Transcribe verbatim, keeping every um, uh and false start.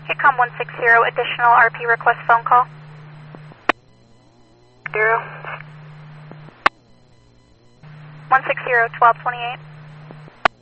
HitCom one six zero, additional R P request phone call. Zero. one six zero, twelve twenty-eight.